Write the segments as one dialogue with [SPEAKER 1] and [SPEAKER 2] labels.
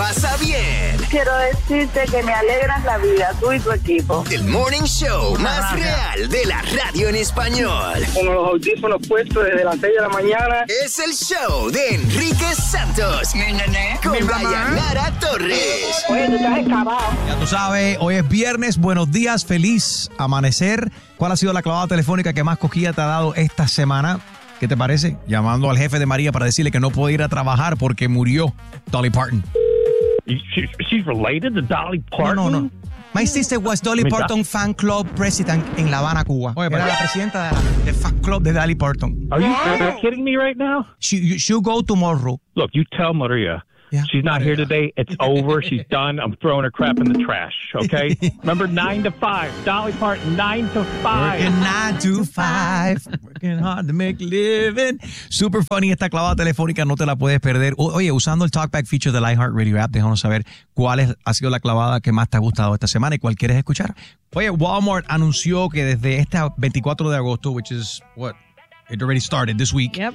[SPEAKER 1] pasa bien.
[SPEAKER 2] Quiero decirte que me alegras la vida, tú y tu equipo.
[SPEAKER 1] El morning show más real de la radio en español.
[SPEAKER 3] Con los audífonos puestos desde las 6 de la mañana.
[SPEAKER 1] Es el show de Enrique Santos. Con Dayanara Torres.
[SPEAKER 2] Oye, tú estás excavado.
[SPEAKER 4] Ya tú sabes, hoy es viernes, buenos días, feliz amanecer. ¿Cuál ha sido la clavada telefónica que más cosquilla te ha dado esta semana? ¿Qué te parece? Llamando al jefe de María para decirle que no puede ir a trabajar porque murió Dolly Parton.
[SPEAKER 5] She's related to Dolly Parton?
[SPEAKER 4] No. My sister was Dolly Parton fan club president en La Habana, Cuba. Oye, era la presidenta del fan club de Dolly Parton.
[SPEAKER 5] Are you kidding me right now?
[SPEAKER 4] She'll go tomorrow.
[SPEAKER 5] Look, you tell Maria.
[SPEAKER 4] Yeah.
[SPEAKER 5] She's not here today. It's over. She's done. I'm throwing her crap in the trash, okay? Remember, 9 to 5. Dolly Parton, 9 to 5.
[SPEAKER 4] Working 9 to 5. Working hard to make a living. Super funny esta clavada telefónica, no te la puedes perder. Oye, usando el Talkback feature del iHeartRadio app, déjanos saber cuál ha sido la clavada que más te ha gustado esta semana y cuál quieres escuchar. Oye, Walmart anunció que desde este 24 de agosto, which is what? It already started this week.
[SPEAKER 6] Yep.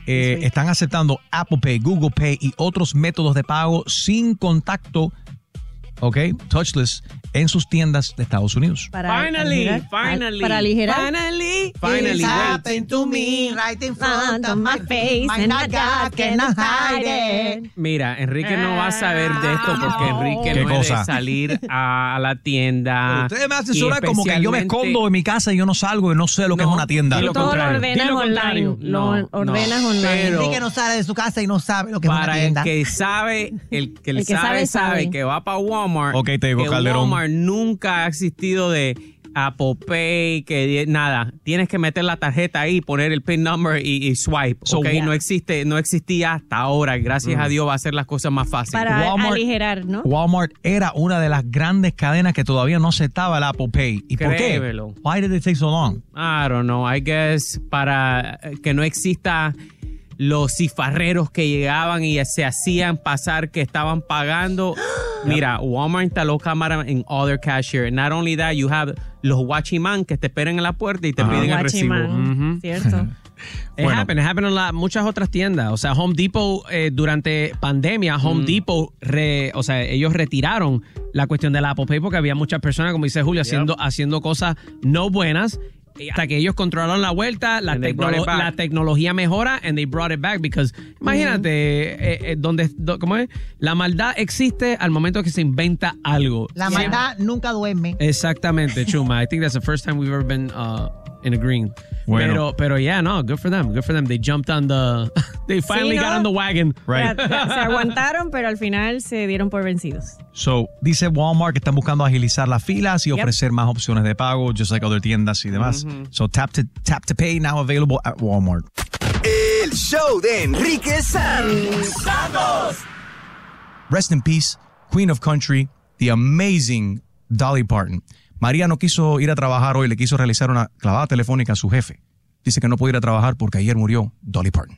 [SPEAKER 4] Están aceptando Apple Pay, Google Pay y otros métodos de pago sin contacto, ¿ok? Touchless en sus tiendas de Estados Unidos.
[SPEAKER 6] Finally. Para aligerar.
[SPEAKER 7] Finally, happened to me right in front of my face and I God cannot hide it.
[SPEAKER 8] Mira, Enrique no va a saber de esto porque Enrique
[SPEAKER 4] ¿Qué
[SPEAKER 8] no
[SPEAKER 4] cosa?
[SPEAKER 8] puede salir a la tienda.
[SPEAKER 4] Ustedes me hacen sonar como que yo me escondo en mi casa y yo no salgo y no sé lo que es una tienda.
[SPEAKER 8] Dilo
[SPEAKER 6] Todo lo
[SPEAKER 8] contrario.
[SPEAKER 6] ordenas
[SPEAKER 8] Dilo
[SPEAKER 6] online.
[SPEAKER 8] contrario.
[SPEAKER 6] Lo ordenas online.
[SPEAKER 8] Pero
[SPEAKER 7] Enrique no sale de su casa y no sabe lo que es una
[SPEAKER 8] para el
[SPEAKER 7] tienda.
[SPEAKER 8] que sabe, el que
[SPEAKER 6] sabe,
[SPEAKER 8] sabe que va para Walmart.
[SPEAKER 4] Ok, te digo,
[SPEAKER 8] que
[SPEAKER 4] Calderón.
[SPEAKER 8] Walmart nunca ha existido de Apple Pay, nada. Tienes que meter la tarjeta ahí, poner el PIN number y swipe.
[SPEAKER 4] So,
[SPEAKER 8] Okay, no existía hasta ahora. Gracias a Dios va a hacer las cosas más fáciles.
[SPEAKER 6] Para
[SPEAKER 4] Walmart-
[SPEAKER 6] aligerar, ¿no?
[SPEAKER 4] Walmart era una de las grandes cadenas que todavía no aceptaba el Apple Pay. ¿Y por qué?
[SPEAKER 8] Créemelo.
[SPEAKER 4] Why did it take so long?
[SPEAKER 8] I don't know. I guess para que no exista los cifarreros que llegaban y se hacían pasar que estaban pagando. Mira, Walmart instaló cámaras en all their cashier. Not only that, you have los watchman que te esperan en la puerta y te piden el recibo.
[SPEAKER 6] Guachimán, ¿cierto?
[SPEAKER 9] It happened en muchas otras tiendas. O sea, Home Depot, durante pandemia, Home Depot, ellos retiraron la cuestión del Apple Pay porque había muchas personas, como dice Julio, haciendo cosas no buenas. Hasta que ellos controlaron la vuelta, la tecnología mejora, and they brought it back because imagínate ¿cómo es? La maldad existe al momento que se inventa algo.
[SPEAKER 7] La maldad nunca duerme.
[SPEAKER 9] Exactamente, Chuma. I think that's the first time we've ever been in agreeing.
[SPEAKER 4] Bueno.
[SPEAKER 9] Pero yeah, no, good for them. They jumped on they finally got on the wagon.
[SPEAKER 4] Right.
[SPEAKER 6] Se aguantaron, pero al final se dieron por vencidos.
[SPEAKER 4] So, dice Walmart que están buscando agilizar las filas y ofrecer más opciones de pago, just like other tiendas y demás. So, tap to pay now available at Walmart.
[SPEAKER 1] El show de Enrique Santos.
[SPEAKER 4] Rest in peace, Queen of Country, the amazing Dolly Parton. María no quiso ir a trabajar hoy, le quiso realizar una clavada telefónica a su jefe. Dice que no puede ir a trabajar porque ayer murió Dolly Parton.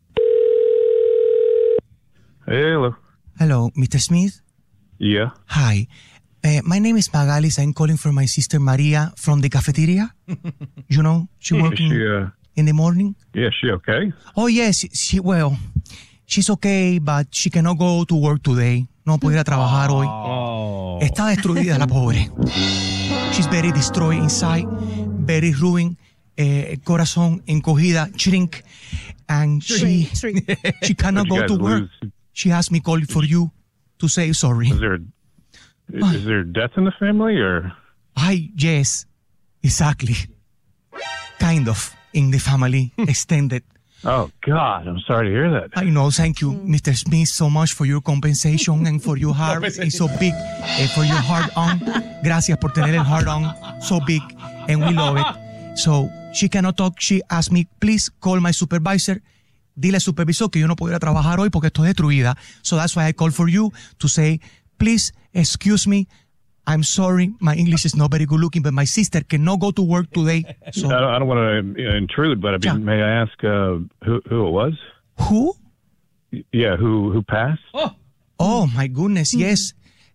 [SPEAKER 5] Hello.
[SPEAKER 7] Hello, Mr. Smith.
[SPEAKER 5] Yeah.
[SPEAKER 7] Hi. My name is Magalis. I'm calling for my sister Maria from the cafeteria. You know, she working in the morning.
[SPEAKER 5] Yeah, she okay?
[SPEAKER 7] Oh, yes. She's okay, but she cannot go to work today. No puede ir a trabajar hoy. Está destruida la pobre. She's very destroyed inside, very ruined, corazón encogida, shrink, and she cannot go to work. She asked me call for you to say sorry.
[SPEAKER 5] Is there death in the family or?
[SPEAKER 7] Yes, exactly. Kind of in the family, extended.
[SPEAKER 5] Oh God, I'm sorry to hear that.
[SPEAKER 7] I know. Thank you, Mr. Smith, so much for your compensation and for your heart. It's so big. For your heart on. Gracias por tener el heart on so big, and we love it. So she cannot talk. She asked me, please call my supervisor. Dile al supervisor que yo no puedo ir a trabajar hoy porque estoy destruida. So that's why I called for you to say, please excuse me. I'm sorry, my English is not very good looking, but my sister cannot go to work today. So,
[SPEAKER 5] I don't want to intrude, but may I ask who it was?
[SPEAKER 7] Who?
[SPEAKER 5] Yeah, who passed?
[SPEAKER 7] Oh my goodness, yes.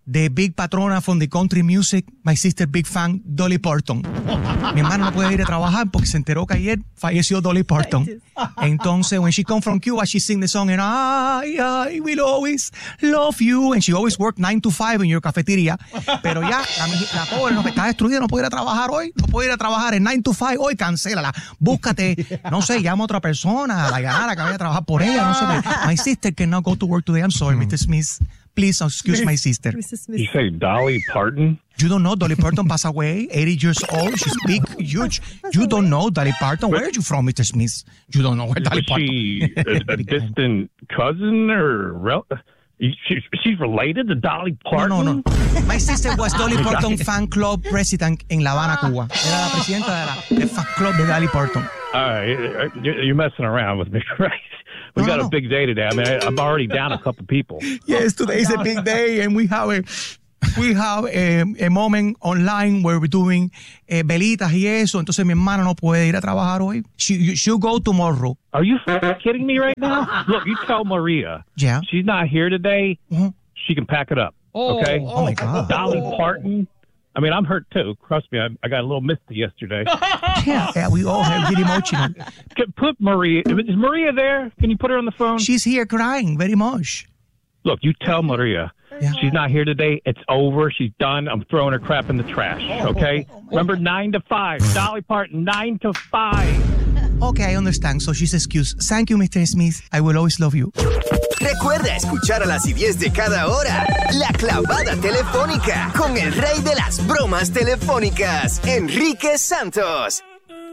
[SPEAKER 7] the big patrona from the country music, my sister big fan, Dolly Parton. Mi hermana no puede ir a trabajar porque se enteró que ayer falleció Dolly Parton. Entonces, when she come from Cuba, she sing the song and I will always love you. And she always worked 9 to 5 in your cafeteria. Pero ya, la pobre no está destruida, no puede ir a trabajar hoy. No puede ir a trabajar en 9 to 5 hoy, cancélala. Búscate, no sé, llama a otra persona, a la ganara que vaya a trabajar por ella, no sé. My sister cannot go to work today. I'm sorry, Mr. Smith. Please excuse my sister.
[SPEAKER 5] You say Dolly Parton?
[SPEAKER 7] You don't know Dolly Parton passed away, 80 years old. She's big, huge. You don't know Dolly Parton. Where are you from, Mr. Smith? You don't know where Dolly Parton.
[SPEAKER 5] Is she a distant cousin or she's related to Dolly Parton?
[SPEAKER 7] No. My sister was Dolly Parton fan club president in La Habana, Cuba. Era la presidenta del fan club de Dolly Parton.
[SPEAKER 5] All right, you're messing around with me, right? We got a big day today. I mean, I'm already down a couple people.
[SPEAKER 7] Yes, today is a big day, and we have a moment online where we're doing velitas y eso. Entonces mi hermana no puede ir a trabajar hoy. She'll go tomorrow.
[SPEAKER 5] Are you kidding me right now? Look, you tell Maria.
[SPEAKER 7] Yeah.
[SPEAKER 5] She's not here today.
[SPEAKER 7] Mm-hmm.
[SPEAKER 5] She can pack it up. Okay.
[SPEAKER 7] Oh my God.
[SPEAKER 5] Dolly Parton. I mean, I'm hurt too. Trust me, I got a little misty yesterday.
[SPEAKER 7] Yeah, we all have get emotional.
[SPEAKER 5] Put Maria. Is Maria there? Can you put her on the phone?
[SPEAKER 7] She's here crying very much.
[SPEAKER 5] Look, you tell Maria.
[SPEAKER 7] Yeah.
[SPEAKER 5] She's not here today. It's over. She's done. I'm throwing her crap in the trash. Okay? Remember, 9 to 5. Dolly Parton, 9 to 5.
[SPEAKER 7] Okay, I understand. So she's excused. Thank you, Mr. Smith. I will always love you.
[SPEAKER 1] Recuerda escuchar a las 10 de cada hora. La clavada telefónica con el rey de las bromas telefónicas, Enrique Santos.